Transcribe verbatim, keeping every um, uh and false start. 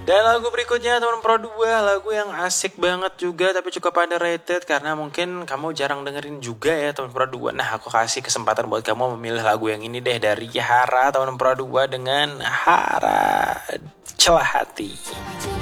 Dan lagu berikutnya teman Pro dua, lagu yang asik banget juga tapi cukup underrated karena mungkin kamu jarang dengerin juga ya teman Pro dua. Nah, aku kasih kesempatan buat kamu memilih lagu yang ini deh dari Hara teman Pro dua dengan Hara Celah Hati.